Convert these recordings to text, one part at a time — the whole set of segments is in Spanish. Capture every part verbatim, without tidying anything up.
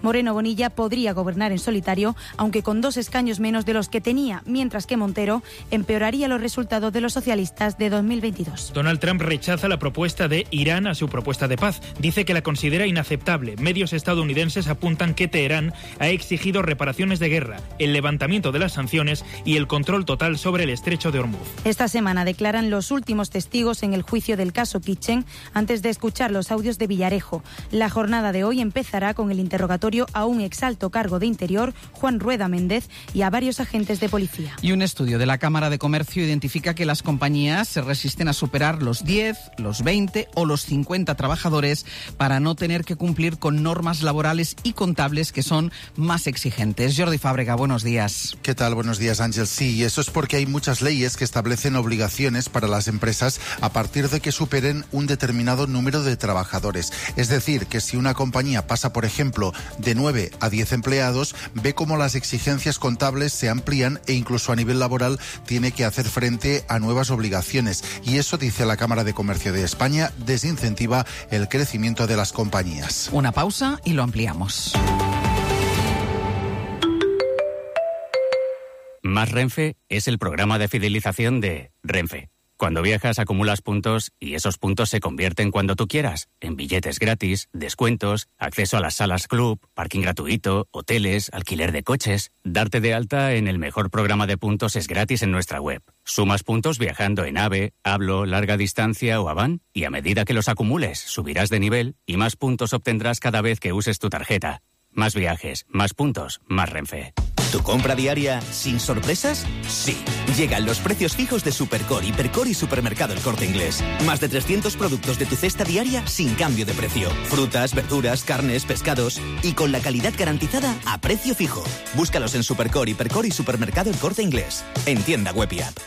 Moreno Bonilla podría gobernar en solitario, aunque con dos escaños menos de los que tenía, mientras que Montero empeoraría los resultados de los socialistas de dos mil veintidós. Donald Trump rechaza la propuesta de Irán a su propuesta de paz. Dice que la considera inaceptable. Medios estadounidenses apuntan que Teherán ha exigido reparaciones de guerra, el levantamiento de las sanciones y el control total sobre el estrecho de Hormuz. Esta semana declaran los últimos testigos en el juicio del caso Kitchen antes de escuchar los audios de Villarejo. La jornada de hoy empezará con el interrogatorio a un exalto cargo de Interior, Juan Rueda Méndez, y a varios agentes de policía. Y un estudio de la Cámara de Comercio identifica que las compañías se resisten a superar los diez, los veinte o los cincuenta trabajadores para no tener que cumplir con normas laborales y contables que son más exigentes. Jordi Fábrega, buenos días. ¿Qué tal? Buenos días, Ángel. Sí, y eso es porque hay muchas leyes que establecen obligaciones para las empresas a partir de que superen un determinado número de trabajadores. Es decir, que si una compañía pasa, por ejemplo, de nueve a diez empleados, ve cómo las exigencias contables se amplían e incluso a nivel laboral tiene que hacer frente a nuevas obligaciones. Y eso, dice la Cámara de Comercio de España, desincentiva el crecimiento de las compañías. Una pausa y lo ampliamos. Más Renfe es el programa de fidelización de Renfe. Cuando viajas acumulas puntos y esos puntos se convierten cuando tú quieras en billetes gratis, descuentos, acceso a las salas club, parking gratuito, hoteles, alquiler de coches. Darte de alta en el mejor programa de puntos es gratis en nuestra web. Sumas puntos viajando en AVE, Hablo, Larga Distancia o Avan y a medida que los acumules subirás de nivel y más puntos obtendrás cada vez que uses tu tarjeta. Más viajes, más puntos, más Renfe. ¿Tu compra diaria sin sorpresas? Sí. Llegan los precios fijos de Supercore, Hipercore y Supermercado El Corte Inglés. Más de trescientos productos de tu cesta diaria sin cambio de precio. Frutas, verduras, carnes, pescados y con la calidad garantizada a precio fijo. Búscalos en Supercore, Hipercore y Supermercado El Corte Inglés. En tienda web y app.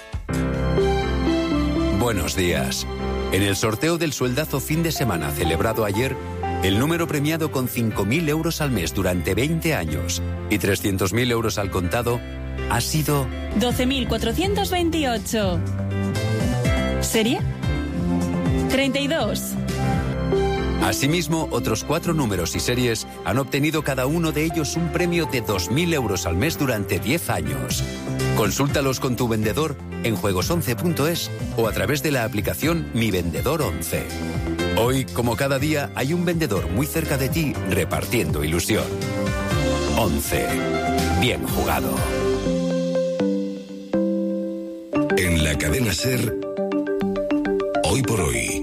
Buenos días. En el sorteo del sueldazo fin de semana celebrado ayer, el número premiado con cinco mil euros al mes durante veinte años y trescientos mil euros al contado ha sido doce mil cuatrocientos veintiocho. ¿Serie? treinta y dos. Asimismo, otros cuatro números y series han obtenido cada uno de ellos un premio de dos mil euros al mes durante diez años. Consúltalos con tu vendedor en juegos once punto es o a través de la aplicación Mi Vendedor once. Hoy, como cada día, hay un vendedor muy cerca de ti repartiendo ilusión. once. Bien jugado. En la cadena SER, Hoy por Hoy,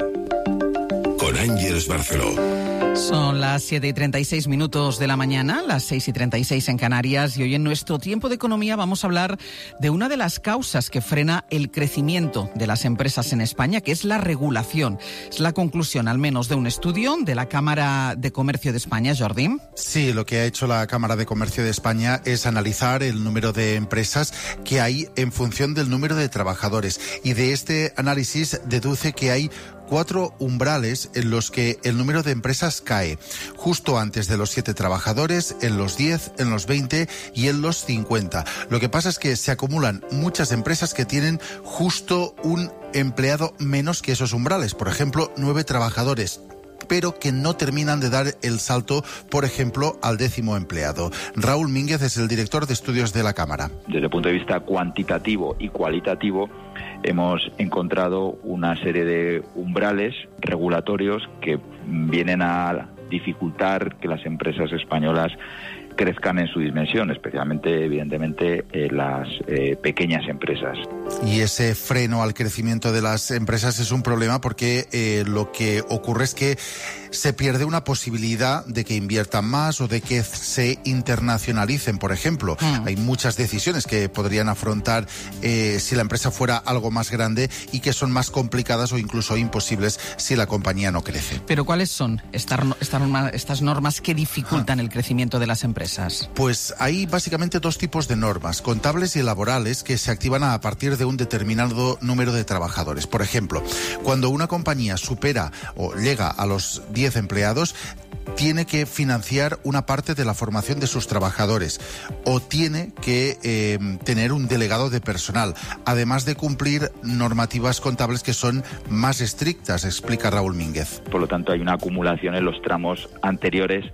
con Ángeles Barceló. Son las siete y treinta y seis minutos de la mañana, las seis y treinta y seis en Canarias, y hoy en nuestro tiempo de economía vamos a hablar de una de las causas que frena el crecimiento de las empresas en España, que es la regulación. Es la conclusión, al menos, de un estudio de la Cámara de Comercio de España, Jordi. Sí, lo que ha hecho la Cámara de Comercio de España es analizar el número de empresas que hay en función del número de trabajadores. Y de este análisis deduce que hay cuatro umbrales en los que el número de empresas cae, justo antes de los siete trabajadores, en los diez, en los veinte y en los cincuenta. Lo que pasa es que se acumulan muchas empresas que tienen justo un empleado menos que esos umbrales, por ejemplo, nueve trabajadores, pero que no terminan de dar el salto, por ejemplo, al décimo empleado. Raúl Mínguez es el director de estudios de la Cámara. Desde el punto de vista cuantitativo y cualitativo, hemos encontrado una serie de umbrales regulatorios que vienen a dificultar que las empresas españolas crezcan en su dimensión, especialmente, evidentemente, eh, las eh, pequeñas empresas. Y ese freno al crecimiento de las empresas es un problema porque eh, lo que ocurre es que se pierde una posibilidad de que inviertan más o de que se internacionalicen, por ejemplo. Mm. Hay muchas decisiones que podrían afrontar eh, si la empresa fuera algo más grande y que son más complicadas o incluso imposibles si la compañía no crece. ¿Pero cuáles son estas, estas, estas normas que dificultan ah. el crecimiento de las empresas? Pues hay básicamente dos tipos de normas, contables y laborales, que se activan a partir de un determinado número de trabajadores. Por ejemplo, cuando una compañía supera o llega a los diez empleados, tiene que financiar una parte de la formación de sus trabajadores o tiene que eh, tener un delegado de personal, además de cumplir normativas contables que son más estrictas, explica Raúl Mínguez. Por lo tanto, hay una acumulación en los tramos anteriores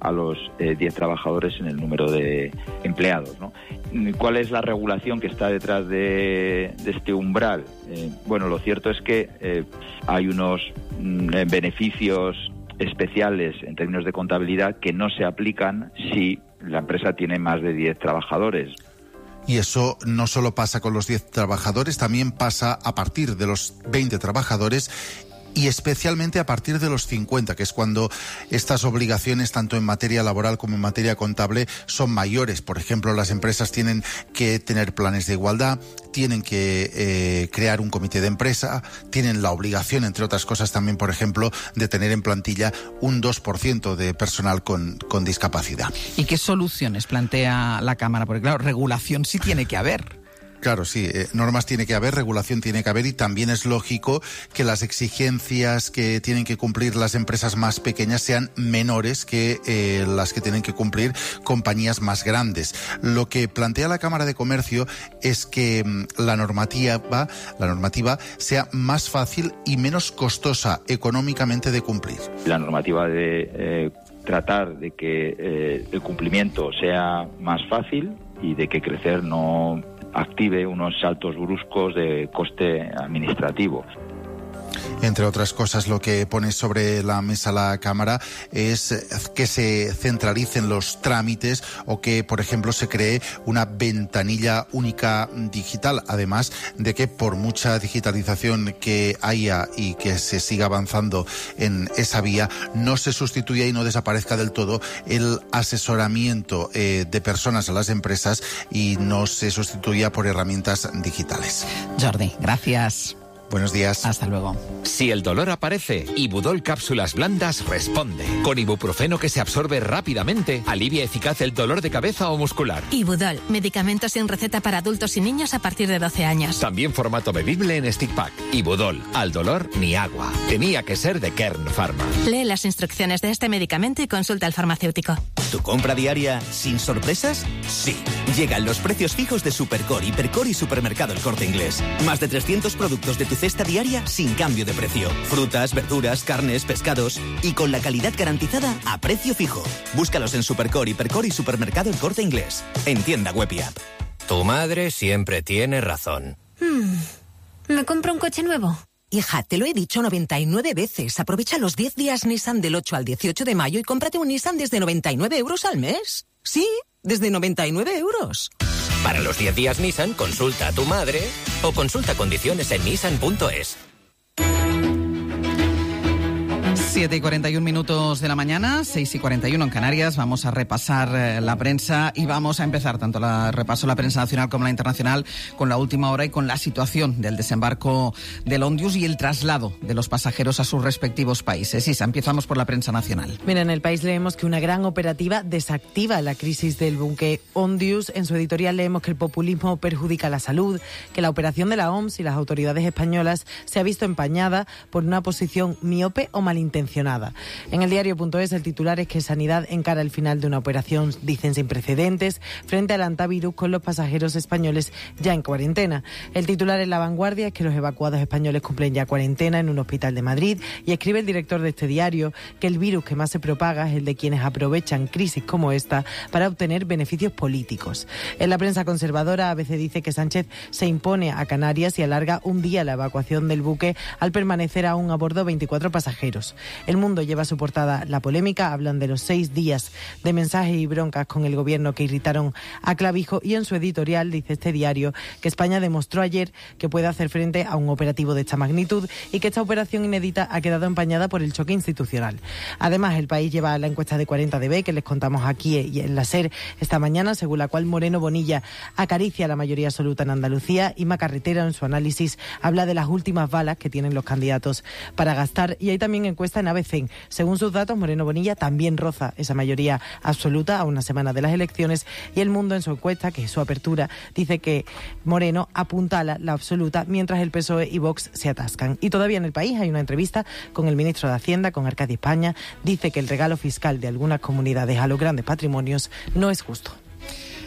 a los eh, diez trabajadores en el número de empleados, ¿no? ¿Cuál es la regulación que está detrás de, de este umbral? Eh, bueno, lo cierto es que eh, hay unos mm, beneficios especiales en términos de contabilidad que no se aplican si la empresa tiene más de diez trabajadores. Y eso no solo pasa con los diez trabajadores, también pasa a partir de los veinte trabajadores y especialmente a partir de los cincuenta, que es cuando estas obligaciones, tanto en materia laboral como en materia contable, son mayores. Por ejemplo, las empresas tienen que tener planes de igualdad, tienen que eh, crear un comité de empresa, tienen la obligación, entre otras cosas también, por ejemplo, de tener en plantilla un dos por ciento de personal con, con discapacidad. ¿Y qué soluciones plantea la Cámara? Porque claro, regulación sí tiene que haber. Claro, sí, eh, normas tiene que haber, regulación tiene que haber y también es lógico que las exigencias que tienen que cumplir las empresas más pequeñas sean menores que eh, las que tienen que cumplir compañías más grandes. Lo que plantea la Cámara de Comercio es que mm, la normativa, la normativa sea más fácil y menos costosa económicamente de cumplir. La normativa de eh, tratar de que eh, el cumplimiento sea más fácil y de que crecer no active unos saltos bruscos de coste administrativo. Entre otras cosas, lo que pone sobre la mesa la Cámara es que se centralicen los trámites o que, por ejemplo, se cree una ventanilla única digital. Además de que por mucha digitalización que haya y que se siga avanzando en esa vía, no se sustituya y no desaparezca del todo el asesoramiento eh, de personas a las empresas y no se sustituya por herramientas digitales. Jordi, gracias. Buenos días. Hasta luego. Si el dolor aparece, Ibudol Cápsulas Blandas responde. Con ibuprofeno que se absorbe rápidamente, alivia eficaz el dolor de cabeza o muscular. Ibudol, medicamento sin receta para adultos y niños a partir de doce años. También formato bebible en stick pack. Ibudol, al dolor ni agua. Tenía que ser de Kern Pharma. Lee las instrucciones de este medicamento y consulta al farmacéutico. ¿Tu compra diaria sin sorpresas? Sí. Llegan los precios fijos de Supercore, Hipercore y Supermercado El Corte Inglés. Más de trescientos productos de tu cesta diaria sin cambio de precio. Frutas, verduras, carnes, pescados y con la calidad garantizada a precio fijo. Búscalos en Supercore, Hipercore y Supermercado El Corte Inglés. En tienda web y app. Tu madre siempre tiene razón. Hmm. ¿Me compro un coche nuevo? Hija, te lo he dicho noventa y nueve veces. Aprovecha los diez días Nissan del ocho al dieciocho de mayo y cómprate un Nissan desde noventa y nueve euros al mes. Sí, desde noventa y nueve euros. Para los diez días Nissan, consulta a tu madre o consulta condiciones en nissan punto es. siete y cuarenta y un minutos de la mañana, seis y cuarenta y uno en Canarias. Vamos a repasar eh, la prensa y vamos a empezar tanto la repaso la prensa nacional como la internacional con la última hora y con la situación del desembarco del Ondius y el traslado de los pasajeros a sus respectivos países. Isa, empezamos por la prensa nacional. Mira, en El País leemos que una gran operativa desactiva la crisis del buque Ondius. En su editorial leemos que el populismo perjudica la salud, que la operación de la O M S y las autoridades españolas se ha visto empañada por una posición miope o malintencionada. En el diario punto es el titular es que Sanidad encara el final de una operación, dicen, sin precedentes frente al antivirus con los pasajeros españoles ya en cuarentena. El titular en La Vanguardia es que los evacuados españoles cumplen ya cuarentena en un hospital de Madrid y escribe el director de este diario que el virus que más se propaga es el de quienes aprovechan crisis como esta para obtener beneficios políticos. En la prensa conservadora A B C dice que Sánchez se impone a Canarias y alarga un día la evacuación del buque al permanecer aún a bordo veinticuatro pasajeros. El Mundo lleva a su portada la polémica, hablan de los seis días de mensajes y broncas con el gobierno que irritaron a Clavijo y en su editorial dice este diario que España demostró ayer que puede hacer frente a un operativo de esta magnitud y que esta operación inédita ha quedado empañada por el choque institucional. Además, El País lleva la encuesta de cuarenta D B que les contamos aquí y en la SER esta mañana, según la cual Moreno Bonilla acaricia la mayoría absoluta en Andalucía y Macarretera en su análisis habla de las últimas balas que tienen los candidatos para gastar y hay también encuesta en A B C. Según sus datos, Moreno Bonilla también roza esa mayoría absoluta a una semana de las elecciones y El Mundo en su encuesta, que es su apertura, dice que Moreno apuntala la absoluta mientras el P S O E y Vox se atascan. Y todavía en El País hay una entrevista con el ministro de Hacienda, con Arcadi España, dice que el regalo fiscal de algunas comunidades a los grandes patrimonios no es justo.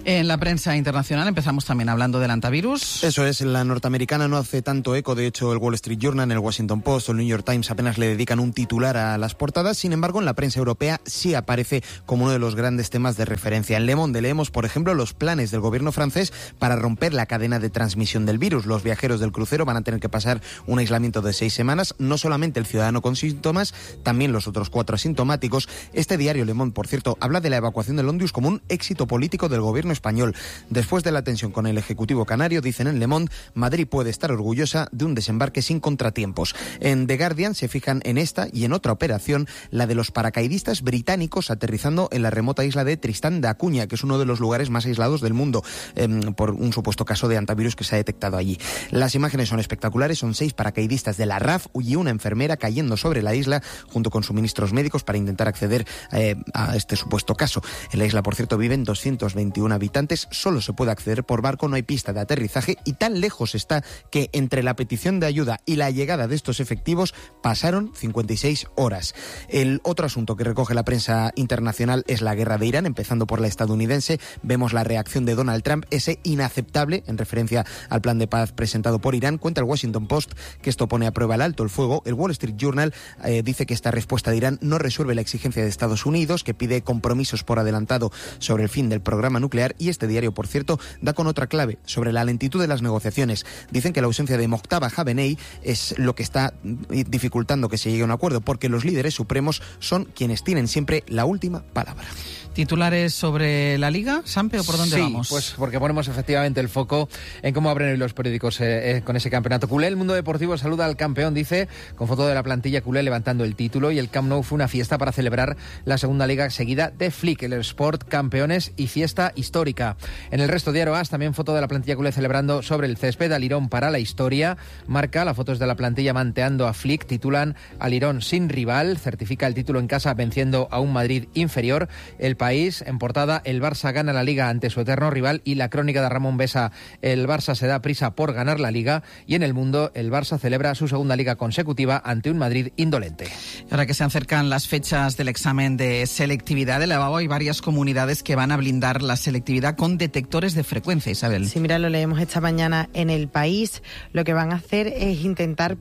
En la prensa internacional empezamos también hablando del antivirus. Eso es, la norteamericana no hace tanto eco, de hecho el Wall Street Journal, el Washington Post o el New York Times apenas le dedican un titular a las portadas. Sin embargo, en la prensa europea sí aparece como uno de los grandes temas de referencia. En Le Monde leemos, por ejemplo, los planes del gobierno francés para romper la cadena de transmisión del virus. Los viajeros del crucero van a tener que pasar un aislamiento de seis semanas, no solamente el ciudadano con síntomas, también los otros cuatro asintomáticos. Este diario Le Monde, por cierto, habla de la evacuación del Ondius como un éxito político del gobierno español. Después de la tensión con el Ejecutivo canario, dicen en Le Monde, Madrid puede estar orgullosa de un desembarque sin contratiempos. En The Guardian se fijan en esta y en otra operación, la de los paracaidistas británicos aterrizando en la remota isla de Tristán de Acuña, que es uno de los lugares más aislados del mundo, eh, por un supuesto caso de antivirus que se ha detectado allí. Las imágenes son espectaculares, son seis paracaidistas de la R A F y una enfermera cayendo sobre la isla junto con suministros médicos para intentar acceder eh, a este supuesto caso. En la isla, por cierto, viven doscientos veintiuno habitantes, solo se puede acceder por barco, no hay pista de aterrizaje y tan lejos está que entre la petición de ayuda y la llegada de estos efectivos pasaron cincuenta y seis horas. El otro asunto que recoge la prensa internacional es la guerra de Irán, empezando por la estadounidense. Vemos la reacción de Donald Trump, ese inaceptable, en referencia al plan de paz presentado por Irán. Cuenta el Washington Post que esto pone a prueba el alto el fuego. El Wall Street Journal eh, dice que esta respuesta de Irán no resuelve la exigencia de Estados Unidos, que pide compromisos por adelantado sobre el fin del programa nuclear, y este diario, por cierto, da con otra clave sobre la lentitud de las negociaciones. Dicen que la ausencia de Mojtaba Khamenei es lo que está dificultando que se llegue a un acuerdo, porque los líderes supremos son quienes tienen siempre la última palabra. ¿Titulares sobre la Liga, Sampe, o por dónde sí, vamos? Sí, pues porque ponemos efectivamente el foco en cómo abren hoy los periódicos eh, eh, con ese campeonato culé. El Mundo Deportivo saluda al campeón, dice, con foto de la plantilla culé levantando el título, y el Camp Nou fue una fiesta para celebrar la segunda Liga seguida de Flick, el Sport campeones y fiesta histórica. En el resto de Diario As también foto de la plantilla culé celebrando sobre el césped. Alirón para la historia. Marca, las fotos de la plantilla manteando a Flick, titulan Alirón sin rival, certifica el título en casa venciendo a un Madrid inferior. El País, en portada, el Barça gana la Liga ante su eterno rival, y la crónica de Ramón Besa, el Barça se da prisa por ganar la Liga. Y en El Mundo, el Barça celebra su segunda Liga consecutiva ante un Madrid indolente. Ahora que se acercan las fechas del examen de selectividad de lavabo, hay varias comunidades que van a blindar la selectividad con detectores de frecuencia, Isabel. Sí, mira, lo leemos esta mañana en El País. Lo que van a hacer es intentar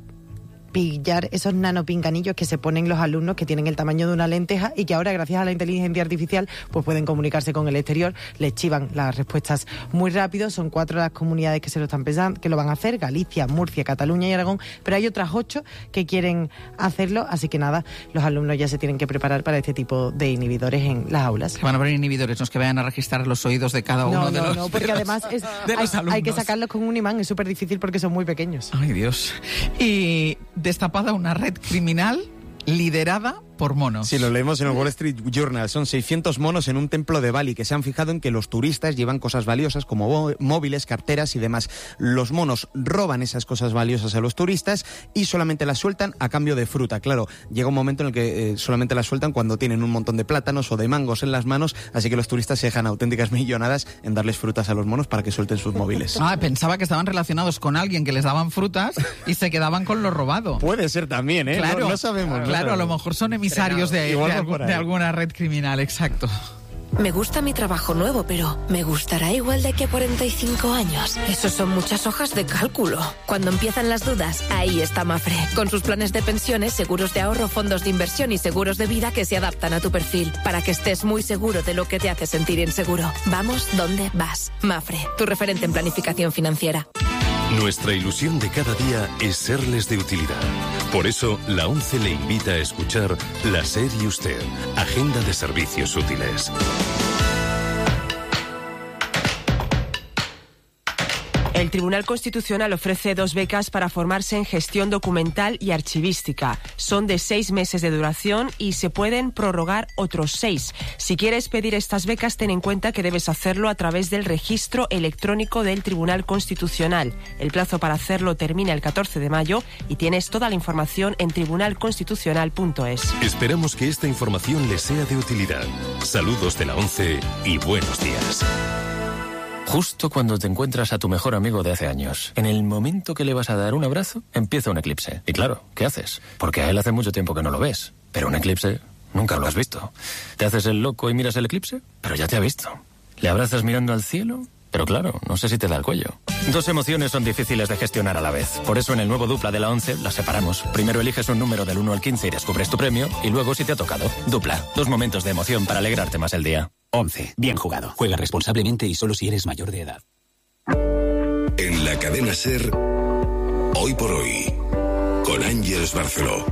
pillar esos nanopinganillos que se ponen los alumnos, que tienen el tamaño de una lenteja y que ahora, gracias a la inteligencia artificial, pues pueden comunicarse con el exterior. Les chivan las respuestas muy rápido. Son cuatro las comunidades que se lo están pensando, que lo van a hacer: Galicia, Murcia, Cataluña y Aragón, pero hay otras ocho que quieren hacerlo, así que nada, los alumnos ya se tienen que preparar para este tipo de inhibidores en las aulas. Van a poner inhibidores, no es que vayan a registrar los oídos de cada uno no, de no, los No, porque además es, hay, hay que sacarlos con un imán, es súper difícil porque son muy pequeños. Ay, Dios. Y destapada una red criminal liderada por monos. Sí, lo leemos en el Wall Street Journal. Son seiscientos monos en un templo de Bali que se han fijado en que los turistas llevan cosas valiosas como móviles, carteras y demás. Los monos roban esas cosas valiosas a los turistas y solamente las sueltan a cambio de fruta. Claro, llega un momento en el que eh, solamente las sueltan cuando tienen un montón de plátanos o de mangos en las manos, así que los turistas se dejan auténticas millonadas en darles frutas a los monos para que suelten sus móviles. Ah, pensaba que estaban relacionados con alguien que les daban frutas y se quedaban con lo robado. Puede ser también, ¿eh? Claro, no, no sabemos. Claro, no sabemos. A lo mejor son emisarios de, de, algún, de alguna red criminal, exacto. Me gusta mi trabajo nuevo, pero ¿me gustará igual de aquí a cuarenta y cinco años? Esos son muchas hojas de cálculo. Cuando empiezan las dudas, ahí está Mafre. Con sus planes de pensiones, seguros de ahorro, fondos de inversión y seguros de vida que se adaptan a tu perfil, para que estés muy seguro de lo que te hace sentir inseguro. Vamos donde vas. Mafre, tu referente en planificación financiera. Nuestra ilusión de cada día es serles de utilidad. Por eso, la ONCE le invita a escuchar La SER y Usted, Agenda de Servicios Útiles. El Tribunal Constitucional ofrece dos becas para formarse en gestión documental y archivística. Son de seis meses de duración y se pueden prorrogar otros seis. Si quieres pedir estas becas, ten en cuenta que debes hacerlo a través del registro electrónico del Tribunal Constitucional. El plazo para hacerlo termina el catorce de mayo y tienes toda la información en tribunal constitucional punto es. Esperamos que esta información les sea de utilidad. Saludos de la ONCE y buenos días. Justo cuando te encuentras a tu mejor amigo de hace años, en el momento que le vas a dar un abrazo, empieza un eclipse. Y claro, ¿qué haces? Porque a él hace mucho tiempo que no lo ves. Pero un eclipse nunca lo has visto. ¿Te haces el loco y miras el eclipse? Pero ya te ha visto. ¿Le abrazas mirando al cielo? Pero claro, no sé si te da el cuello. Dos emociones son difíciles de gestionar a la vez. Por eso en el nuevo Dupla de la once las separamos. Primero eliges un número del uno al quince y descubres tu premio. Y luego si te ha tocado. Dupla. Dos momentos de emoción para alegrarte más el día. once. Bien jugado. Juega responsablemente y solo si eres mayor de edad. En la cadena SER, Hoy por Hoy, con Ángeles Barceló.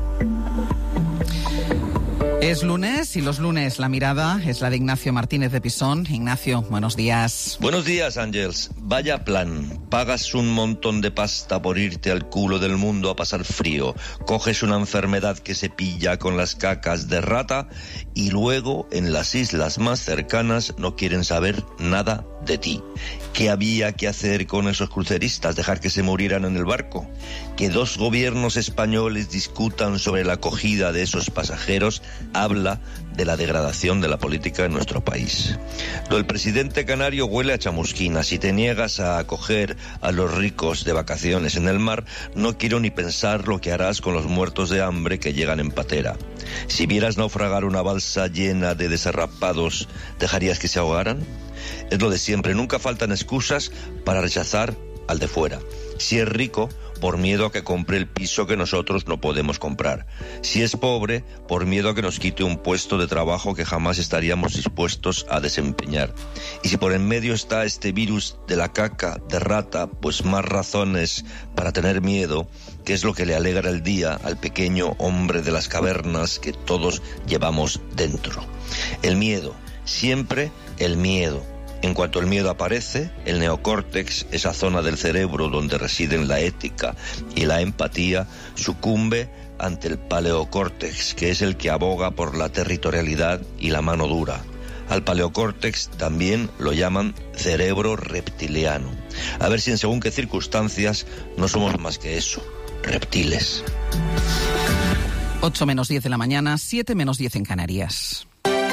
Es lunes y los lunes la mirada es la de Ignacio Martínez de Pisón. Ignacio, buenos días. Buenos días, Ángels. Vaya plan. Pagas un montón de pasta por irte al culo del mundo a pasar frío. Coges una enfermedad que se pilla con las cacas de rata y luego en las islas más cercanas no quieren saber nada de ti. ¿Qué había que hacer con esos cruceristas? ¿Dejar que se murieran en el barco? Que dos gobiernos españoles discutan sobre la acogida de esos pasajeros habla de la degradación de la política en nuestro país. Lo del presidente canario huele a chamusquina. Si te niegas a acoger a los ricos de vacaciones en el mar, no quiero ni pensar lo que harás con los muertos de hambre que llegan en patera. Si vieras naufragar una balsa llena de desarrapados, ¿dejarías que se ahogaran? Es lo de siempre, nunca faltan excusas para rechazar al de fuera. Si es rico, por miedo a que compre el piso que nosotros no podemos comprar. Si es pobre, por miedo a que nos quite un puesto de trabajo que jamás estaríamos dispuestos a desempeñar. Y si por en medio está este virus de la caca de rata, pues más razones para tener miedo, que es lo que le alegra el día al pequeño hombre de las cavernas que todos llevamos dentro. El miedo, siempre el miedo. En cuanto el miedo aparece, el neocórtex, esa zona del cerebro donde residen la ética y la empatía, sucumbe ante el paleocórtex, que es el que aboga por la territorialidad y la mano dura. Al paleocórtex también lo llaman cerebro reptiliano. A ver si en según qué circunstancias no somos más que eso, reptiles. ocho menos diez de la mañana, siete menos diez en Canarias.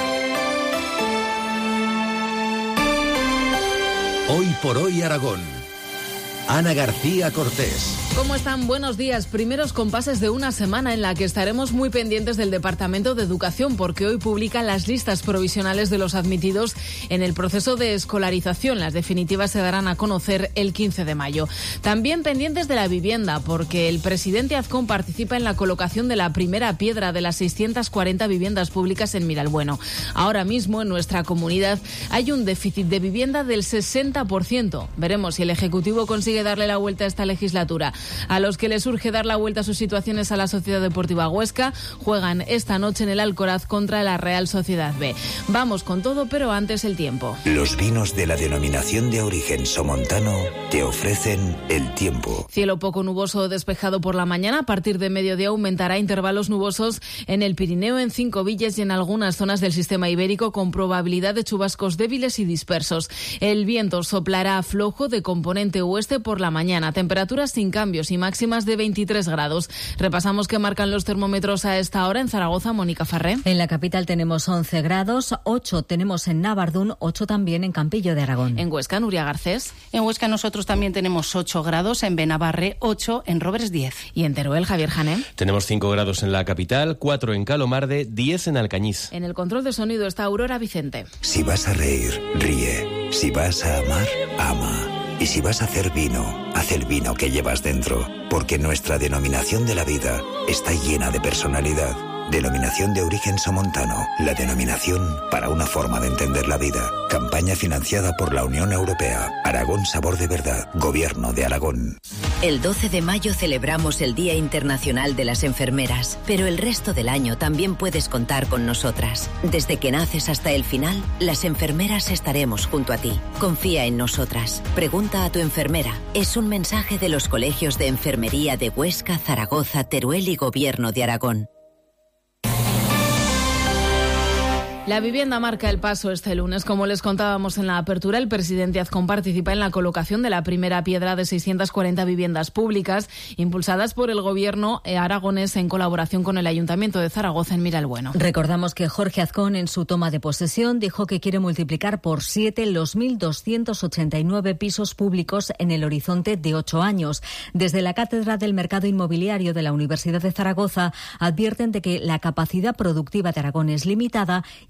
Hoy por Hoy Aragón. Ana García Cortés. ¿Cómo están? Buenos días. Primeros compases de una semana en la que estaremos muy pendientes del Departamento de Educación, porque hoy publican las listas provisionales de los admitidos en el proceso de escolarización. Las definitivas se darán a conocer el quince de mayo. También pendientes de la vivienda, porque el presidente Azcón participa en la colocación de la primera piedra de las seiscientas cuarenta viviendas públicas en Miralbueno. Ahora mismo en nuestra comunidad hay un déficit de vivienda del sesenta por ciento. Veremos si el Ejecutivo consigue darle la vuelta a esta legislatura. A los que les urge dar la vuelta a sus situaciones a la Sociedad Deportiva Huesca, juegan esta noche en el Alcoraz contra la Real Sociedad B. Vamos con todo, pero antes el tiempo. Los vinos de la denominación de origen somontano te ofrecen el tiempo. Cielo poco nuboso o despejado por la mañana. A partir de mediodía aumentará intervalos nubosos en el Pirineo, en Cinco Villas y en algunas zonas del sistema ibérico, con probabilidad de chubascos débiles y dispersos. El viento soplará flojo de componente oeste por la mañana. Temperaturas sin cambios y máximas de veintitrés grados. Repasamos qué marcan los termómetros a esta hora en Zaragoza. Mónica Farré. En la capital tenemos once grados, ocho tenemos en Navardún, ocho también en Campillo de Aragón. En Huesca, Nuria Garcés. En Huesca nosotros también tenemos ocho grados, en Benabarre ocho, en Roveres diez. Y en Teruel, Javier Jané. Tenemos cinco grados en la capital, cuatro en Calomarde, diez en Alcañiz. En el control de sonido está Aurora Vicente. Si vas a reír, ríe. Si vas a amar, ama. Y si vas a hacer vino, haz el vino que llevas dentro, porque nuestra denominación de la vida está llena de personalidad. Denominación de origen somontano, la denominación para una forma de entender la vida. Campaña financiada por la Unión Europea. Aragón Sabor de Verdad. Gobierno de Aragón. El doce de mayo celebramos el Día Internacional de las Enfermeras, pero el resto del año también puedes contar con nosotras. Desde que naces hasta el final, las enfermeras estaremos junto a ti. Confía en nosotras. Pregunta a tu enfermera. Es un mensaje de los colegios de enfermería de Huesca, Zaragoza, Teruel y Gobierno de Aragón. La vivienda marca el paso este lunes. Como les contábamos en la apertura, el presidente Azcón participa en la colocación de la primera piedra de seiscientas cuarenta viviendas públicas impulsadas por el gobierno aragonés en colaboración con el Ayuntamiento de Zaragoza en Miralbueno. Recordamos que Jorge Azcón en su toma de posesión dijo que quiere multiplicar por siete los mil doscientos ochenta y nueve pisos públicos en el horizonte de ocho años. Desde la Cátedra del Mercado Inmobiliario de la Universidad de Zaragoza advierten de que la capacidad productiva de Aragón es limitada y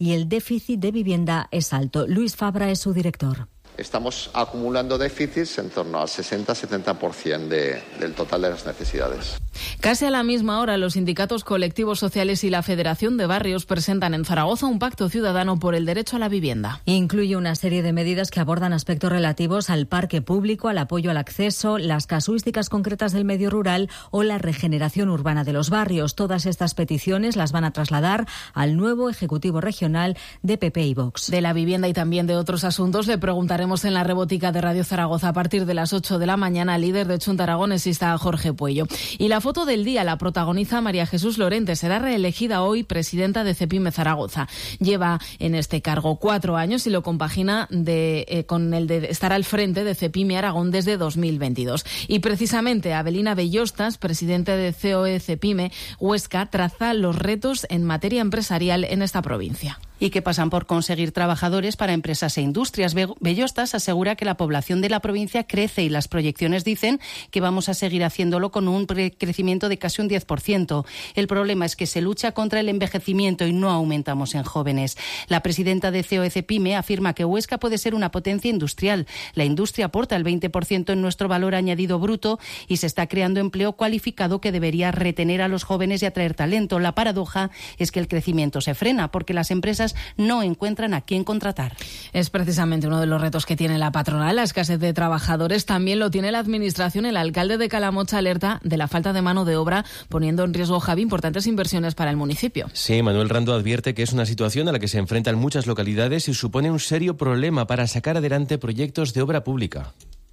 y el déficit de vivienda es alto. Luis Fabra es su director. Estamos acumulando déficits en torno al sesenta a setenta por ciento de, del total de las necesidades. Casi a la misma hora, los sindicatos colectivos sociales y la Federación de Barrios presentan en Zaragoza un pacto ciudadano por el derecho a la vivienda. Incluye una serie de medidas que abordan aspectos relativos al parque público, al apoyo al acceso, las casuísticas concretas del medio rural o la regeneración urbana de los barrios. Todas estas peticiones las van a trasladar al nuevo Ejecutivo Regional de P P y Vox. De la vivienda y también de otros asuntos le preguntaremos en la Rebotica de Radio Zaragoza a partir de las ocho de la mañana al líder de Chunta Aragonesista, Jorge Puello. Y la foto del día la protagoniza María Jesús Lorente. Será reelegida hoy presidenta de Cepime Zaragoza. Lleva en este cargo cuatro años y lo compagina de, eh, con el de estar al frente de Cepime Aragón desde dos mil veintidós. Y precisamente Abelina Bellostas, presidente de C O E Cepime Huesca, traza los retos en materia empresarial en esta provincia. Y que pasan por conseguir trabajadores para empresas e industrias. Bellostas asegura que la población de la provincia crece y las proyecciones dicen que vamos a seguir haciéndolo con un crecimiento de casi un diez por ciento. El problema es que se lucha contra el envejecimiento y no aumentamos en jóvenes. La presidenta de C O E Cepime afirma que Huesca puede ser una potencia industrial. La industria aporta el veinte por ciento en nuestro valor añadido bruto y se está creando empleo cualificado que debería retener a los jóvenes y atraer talento. La paradoja es que el crecimiento se frena porque las empresas no encuentran a quién contratar. Es precisamente uno de los retos que tiene la patronal, la escasez de trabajadores. También lo tiene la administración. El alcalde de Calamocha alerta de la falta de mano de obra, poniendo en riesgo, Javi, importantes inversiones para el municipio. Sí, Manuel Rando advierte que es una situación a la que se enfrentan muchas localidades y supone un serio problema para sacar adelante proyectos de obra pública.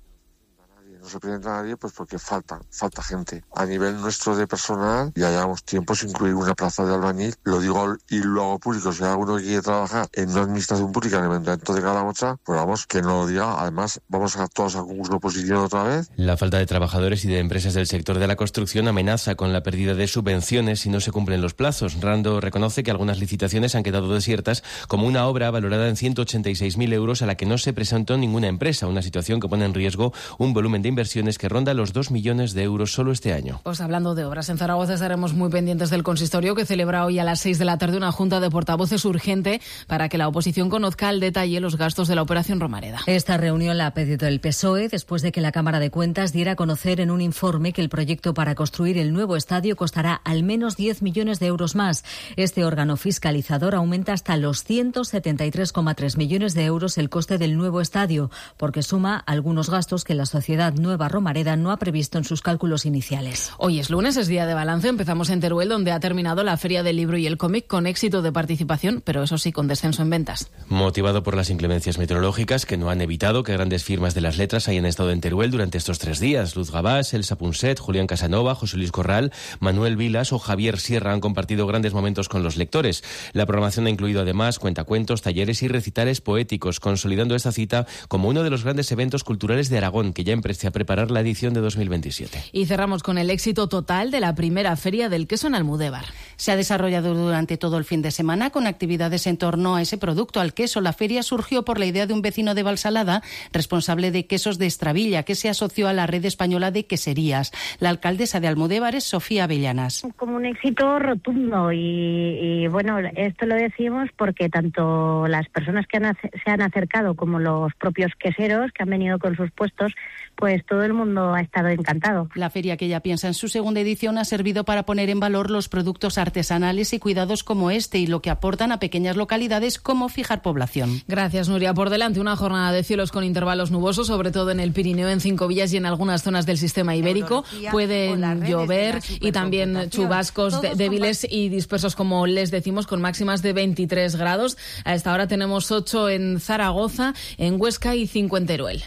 No se presenta a nadie pues porque falta, falta gente. A nivel nuestro de personal, ya llevamos tiempo sin incluir una plaza de albañil. Lo digo y lo hago público. Si hay alguno que quiere trabajar en una administración pública en el Ayuntamiento de Calamocha, pues vamos, que no lo diga. Además, vamos a todos a concurso de oposición otra vez. La falta de trabajadores y de empresas del sector de la construcción amenaza con la pérdida de subvenciones si no se cumplen los plazos. Rando reconoce que algunas licitaciones han quedado desiertas, como una obra valorada en ciento ochenta y seis mil euros a la que no se presentó ninguna empresa, una situación que pone en riesgo un volumen de inversiones que ronda los dos millones de euros solo este año. Pues hablando de obras, en Zaragoza estaremos muy pendientes del consistorio que celebra hoy a las seis de la tarde una junta de portavoces urgente para que la oposición conozca al detalle los gastos de la operación Romareda. Esta reunión la ha pedido el P S O E después de que la Cámara de Cuentas diera a conocer en un informe que el proyecto para construir el nuevo estadio costará al menos diez millones de euros más. Este órgano fiscalizador aumenta hasta los ciento setenta y tres coma tres millones de euros el coste del nuevo estadio, porque suma algunos gastos que la sociedad Nueva Romareda no ha previsto en sus cálculos iniciales. Hoy es lunes, es día de balance. Empezamos en Teruel, donde ha terminado la Feria del Libro y el Cómic con éxito de participación, pero eso sí, con descenso en ventas. Motivado por las inclemencias meteorológicas que no han evitado que grandes firmas de las letras hayan estado en Teruel durante estos tres días. Luz Gabás, Elsa Punset, Julián Casanova, José Luis Corral, Manuel Vilas o Javier Sierra han compartido grandes momentos con los lectores. La programación ha incluido además cuentacuentos, talleres y recitales poéticos, consolidando esta cita como uno de los grandes eventos culturales de Aragón, que ya empieza a preparar la edición de dos mil veintisiete. Y cerramos con el éxito total de la primera Feria del Queso en Almudévar. Se ha desarrollado durante todo el fin de semana con actividades en torno a ese producto, al queso. La feria surgió por la idea de un vecino de Valsalada, responsable de quesos de Estravilla, que se asoció a la red española de queserías. La alcaldesa de Almudévar es Sofía Avellanas. Como un éxito rotundo y, y bueno, esto lo decimos porque tanto las personas que han, se han acercado como los propios queseros que han venido con sus puestos, pues todo el mundo ha estado encantado. La feria, que ya piensa en su segunda edición, ha servido para poner en valor los productos artesanales y cuidados como este y lo que aportan a pequeñas localidades como fijar población. Gracias, Nuria. Por delante una jornada de cielos con intervalos nubosos, sobre todo en el Pirineo, en Cinco Villas y en algunas zonas del sistema ibérico. Pueden llover y también chubascos de, débiles y dispersos, como les decimos, con máximas de veintitrés grados. A esta hora tenemos ocho en Zaragoza, en Huesca y cinco en Teruel.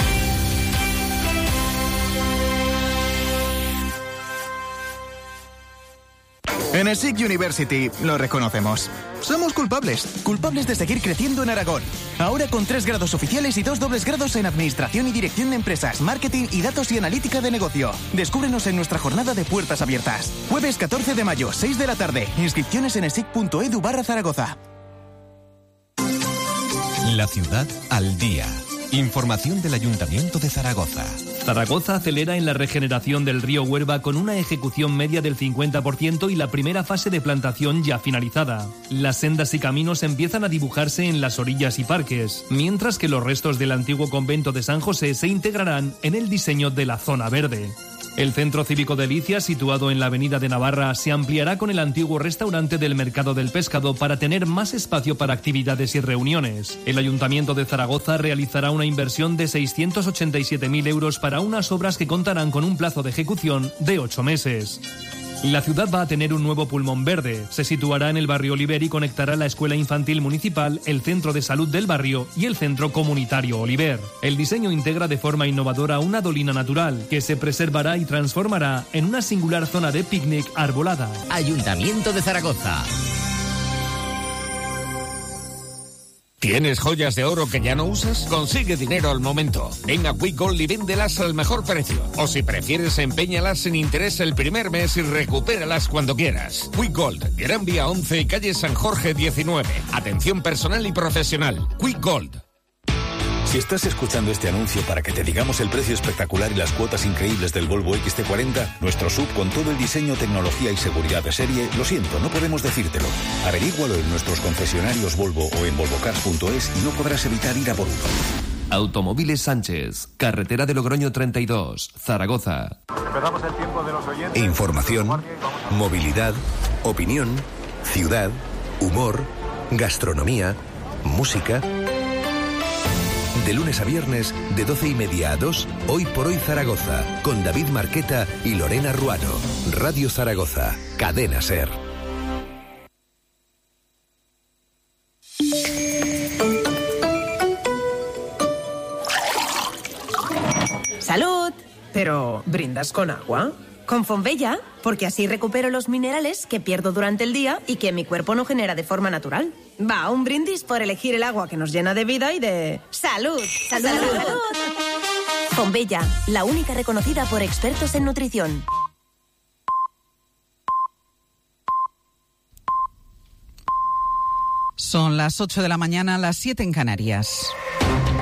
En el S I C University lo reconocemos. Somos culpables, culpables de seguir creciendo en Aragón. Ahora con tres grados oficiales y dos dobles grados en Administración y Dirección de Empresas, Marketing y Datos y Analítica de Negocio. Descúbrenos en nuestra jornada de puertas abiertas. Jueves catorce de mayo, seis de la tarde. Inscripciones en esic.edu barra Zaragoza. La ciudad al día. Información del Ayuntamiento de Zaragoza. Zaragoza acelera en la regeneración del río Huerva con una ejecución media del cincuenta por ciento y la primera fase de plantación ya finalizada. Las sendas y caminos empiezan a dibujarse en las orillas y parques, mientras que los restos del antiguo convento de San José se integrarán en el diseño de la zona verde. El Centro Cívico de Licia, situado en la Avenida de Navarra, se ampliará con el antiguo restaurante del Mercado del Pescado para tener más espacio para actividades y reuniones. El Ayuntamiento de Zaragoza realizará una inversión de seiscientos ochenta y siete mil euros para unas obras que contarán con un plazo de ejecución de ocho meses. La ciudad va a tener un nuevo pulmón verde. Se situará en el barrio Oliver y conectará la escuela infantil municipal, el centro de salud del barrio y el centro comunitario Oliver. El diseño integra de forma innovadora una dolina natural que se preservará y transformará en una singular zona de picnic arbolada. Ayuntamiento de Zaragoza. ¿Tienes joyas de oro que ya no usas? Consigue dinero al momento. Ven a Quick Gold y véndelas al mejor precio. O si prefieres, empeñalas sin interés el primer mes y recupéralas cuando quieras. Quick Gold, Gran Vía once y calle San Jorge diecinueve. Atención personal y profesional. Quick Gold. Si estás escuchando este anuncio para que te digamos el precio espectacular y las cuotas increíbles del Volvo X C cuarenta, nuestro sub con todo el diseño, tecnología y seguridad de serie, lo siento, no podemos decírtelo. Averígualo en nuestros concesionarios Volvo o en volvocars punto es y no podrás evitar ir a por uno. Automóviles Sánchez, carretera de Logroño treinta y dos, Zaragoza. Empezamos el tiempo de los oyentes. Información, movilidad, opinión, ciudad, humor, gastronomía, música. De lunes a viernes, de doce y media a dos, Hoy por Hoy Zaragoza, con David Marqueta y Lorena Ruano. Radio Zaragoza, Cadena SER. ¡Salud! Pero, ¿brindas con agua? Con Fonbella, porque así recupero los minerales que pierdo durante el día y que mi cuerpo no genera de forma natural. Va, un brindis por elegir el agua que nos llena de vida y de... ¡Salud! ¡Salud! ¡Salud! ¡Salud! Fonbella, la única reconocida por expertos en nutrición. Son las ocho de la mañana, las siete en Canarias.